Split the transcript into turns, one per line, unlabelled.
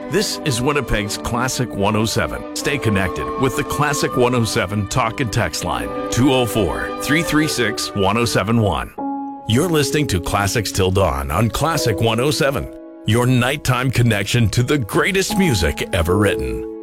This is Winnipeg's Classic 107. Stay connected with the Classic 107 talk and text line 204-336-1071. You're listening to Classics Till Dawn on Classic 107, your nighttime connection to the greatest music ever written.